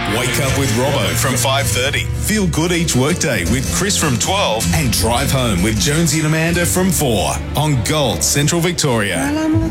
Wake up with Robbo from 5:30. Feel good each workday with Chris from 12. And drive home with Jonesy and Amanda from 4 on Gold Central Victoria.